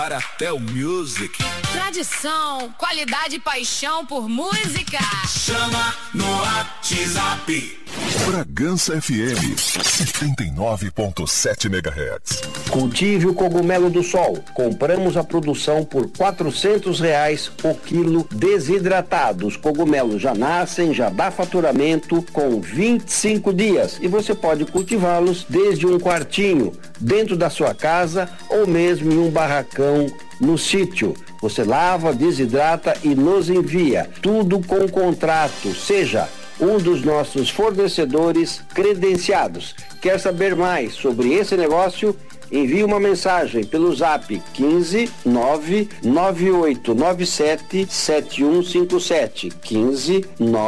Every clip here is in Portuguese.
Até o Music. Tradição, qualidade e paixão por música. Chama no WhatsApp. Bragança FM 79.7 MHz. Cultive o cogumelo do sol. Compramos a produção por R$400 o quilo desidratado. Os cogumelos já nascem, já dá faturamento com 25 dias e você pode cultivá-los desde um quartinho, dentro da sua casa ou mesmo em um barracão no sítio. Você lava, desidrata e nos envia. Tudo com contrato, seja um dos nossos fornecedores credenciados. Quer saber mais sobre esse negócio? Envie uma mensagem pelo zap 15 99897 7157. 15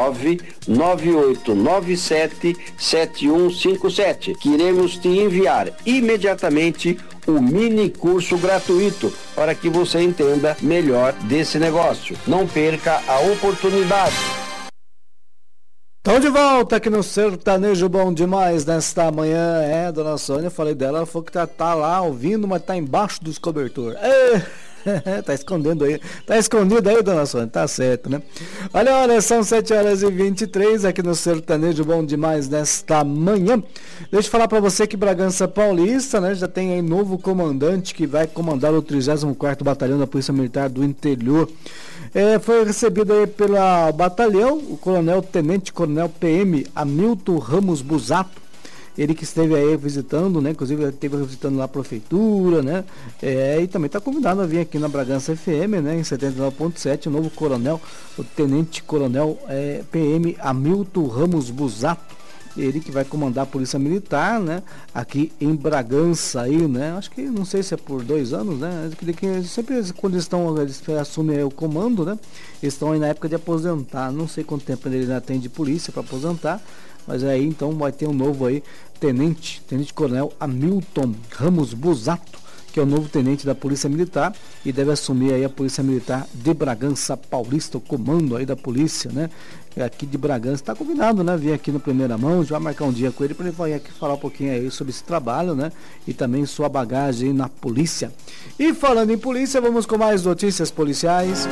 99897 7157. Que iremos te enviar imediatamente o mini curso gratuito para que você entenda melhor desse negócio. Não perca a oportunidade. Estão de volta aqui no Sertanejo Bom Demais nesta manhã. Dona Sônia, eu falei dela, ela falou que tá lá ouvindo, mas tá embaixo dos cobertores. Tá escondendo aí. Tá escondido aí, Dona Sônia, tá certo, né? Olha, são 7h23 aqui no Sertanejo Bom Demais nesta manhã. Deixa eu falar pra você que Bragança Paulista, né, já tem aí novo comandante que vai comandar o 34º Batalhão da Polícia Militar do Interior. Foi recebido aí pela batalhão o Tenente Coronel PM Hamilton Ramos Busato, ele que esteve aí visitando, né, inclusive esteve visitando lá a prefeitura, né, e também está convidado a vir aqui na Bragança FM, né, em 79.7, o novo coronel, o Tenente Coronel PM Hamilton Ramos Busato, ele que vai comandar a Polícia Militar, né, aqui em Bragança aí, né, acho que, não sei se é por 2 anos, né, que sempre quando eles assumem o comando, né, eles estão aí na época de aposentar, não sei quanto tempo ele ainda tem de polícia para aposentar, mas aí então vai ter um novo aí, Tenente Coronel Hamilton Ramos Busato, que é o novo tenente da Polícia Militar e deve assumir aí a Polícia Militar de Bragança Paulista, o comando aí da polícia, né? Aqui de Bragança, está convidado, né? Vir aqui no Primeira Mão, já marcar um dia com ele para ele vir aqui falar um pouquinho aí sobre esse trabalho, né? E também sua bagagem aí na polícia. E falando em polícia, vamos com mais notícias policiais.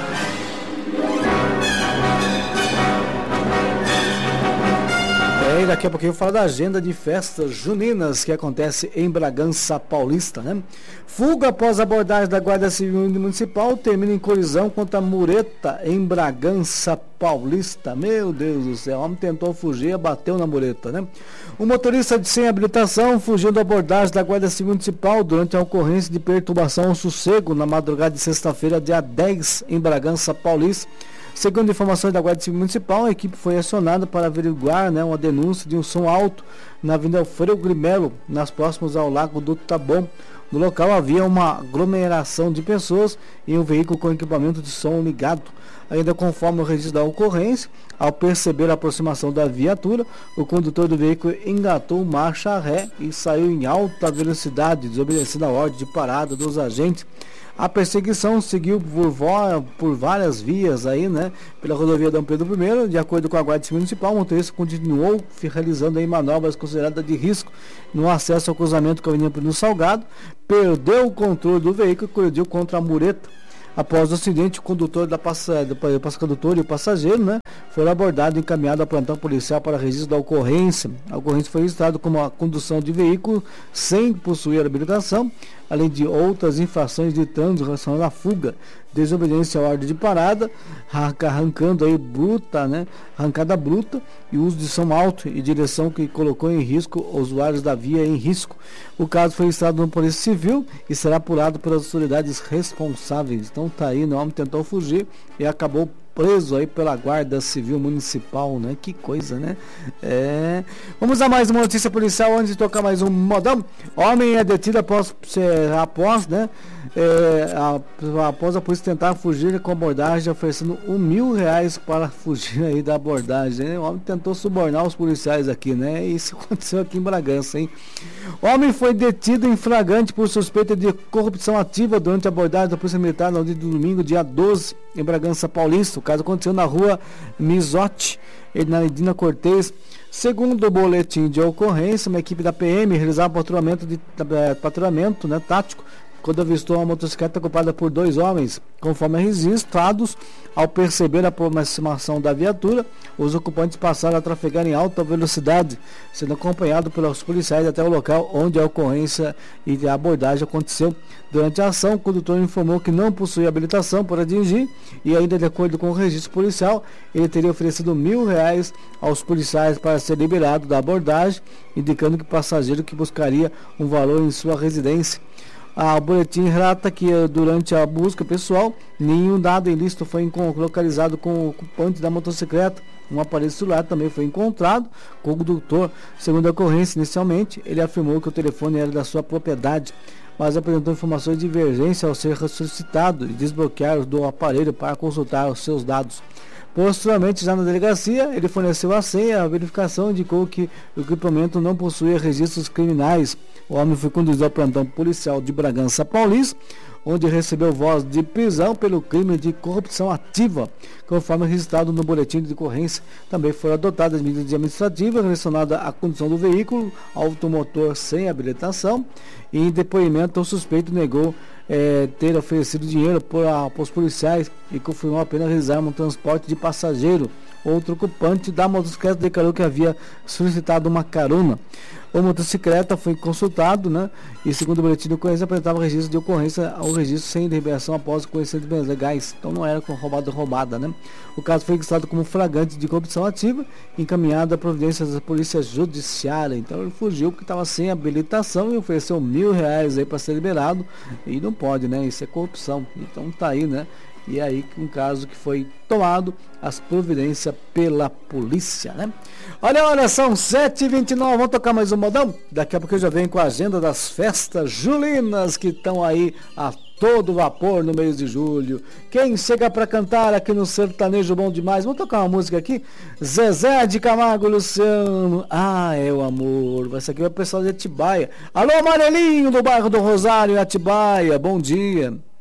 E daqui a pouquinho eu falo da agenda de festas juninas que acontece em Bragança Paulista, né? Fuga após abordagem da Guarda Civil Municipal termina em colisão contra a mureta em Bragança Paulista. Meu Deus do céu, o homem tentou fugir, bateu na mureta, né? O motorista sem habilitação fugiu da abordagem da Guarda Civil Municipal durante a ocorrência de perturbação ao sossego na madrugada de sexta-feira, dia 10, em Bragança Paulista. Segundo informações da Guarda Civil Municipal, a equipe foi acionada para averiguar, né, uma denúncia de um som alto na Avenida Alfredo Grimelo, nas próximas ao Lago do Taboão. No local havia uma aglomeração de pessoas e um veículo com equipamento de som ligado. Ainda conforme o registro da ocorrência, ao perceber a aproximação da viatura, o condutor do veículo engatou marcha ré e saiu em alta velocidade, desobedecendo a ordem de parada dos agentes. A perseguição seguiu por várias vias aí, né, pela rodovia Dom Pedro I. De acordo com a Guarda Civil Municipal, o motorista continuou realizando aí manobras consideradas de risco no acesso ao cruzamento com a Avenida Plínio Salgado, perdeu o controle do veículo e colidiu contra a mureta. Após o acidente, o condutor condutor e o passageiro, né, foram abordados e encaminhados ao plantão policial para registro da ocorrência. A ocorrência foi registrada como a condução de veículo sem possuir habilitação, além de outras infrações de trânsito relacionadas à fuga, desobediência à ordem de parada, arrancada bruta e uso de som alto e direção que colocou em risco usuários da via em risco. O caso foi registrado no Polícia Civil e será apurado pelas autoridades responsáveis. Então tá aí, o homem tentou fugir e acabou preso aí pela Guarda Civil Municipal, né? Que coisa, né? Vamos a mais uma notícia policial antes de tocar mais um modão. Homem é detido após a polícia tentar fugir com abordagem, oferecendo R$1.000 para fugir aí da abordagem, né? O homem tentou subornar os policiais aqui, né? Isso aconteceu aqui em Bragança, hein? O homem foi detido em flagrante por suspeita de corrupção ativa durante a abordagem da Polícia Militar no dia de domingo, dia 12, em Bragança Paulista. O caso aconteceu na rua Mizote, na Edina Cortez. Segundo o boletim de ocorrência, uma equipe da PM realizava patrulhamento tático quando avistou uma motocicleta ocupada por 2 homens. Conforme registrados, ao perceber a aproximação da viatura, os ocupantes passaram a trafegar em alta velocidade, sendo acompanhados pelos policiais até o local onde a ocorrência e a abordagem aconteceu. Durante a ação, o condutor informou que não possuía habilitação para dirigir e ainda, de acordo com o registro policial, ele teria oferecido R$1.000 aos policiais para ser liberado da abordagem, indicando que o passageiro que buscaria um valor em sua residência. O boletim relata que durante a busca pessoal, nenhum dado ilícito foi localizado com o ocupante da motocicleta. Um aparelho celular também foi encontrado com o condutor. Segundo a ocorrência, inicialmente, ele afirmou que o telefone era da sua propriedade, mas apresentou informações de divergência ao ser solicitado e desbloquear do aparelho para consultar os seus dados. Posteriormente, já na delegacia, ele forneceu a senha. A verificação indicou que o equipamento não possuía registros criminais. O homem foi conduzido ao plantão policial de Bragança Paulista, onde recebeu voz de prisão pelo crime de corrupção ativa. Conforme registrado no boletim de ocorrência, também foram adotadas medidas administrativas relacionadas à condução do veículo automotor sem habilitação. E em depoimento, o suspeito negou ter oferecido dinheiro para os policiais e confirmou apenas realizar um transporte de passageiro. Outro ocupante da motocicleta declarou que havia solicitado uma carona. A motocicleta foi consultado, e segundo o boletim de ocorrência apresentava registro de ocorrência ao registro sem liberação após conhecimentos legais. Então não era com roubada. O caso foi registrado como flagrante de corrupção ativa, encaminhado a providências da polícia judiciária. Então ele fugiu porque estava sem habilitação e ofereceu R$1.000 aí para ser liberado, e não pode, Isso é corrupção. Então tá aí, E aí um caso que foi tomado as providências pela polícia, Olha, são 7h29, vamos tocar mais um modão? Daqui a pouco eu já venho com a agenda das festas julinas que estão aí a todo vapor no mês de julho. Quem chega para cantar aqui no Sertanejo Bom Demais? Vamos tocar uma música aqui? Zezé de Camargo, Luciano. É o amor. Essa aqui é o pessoal de Atibaia. Alô, Amarelinho do bairro do Rosário, Atibaia. Bom dia.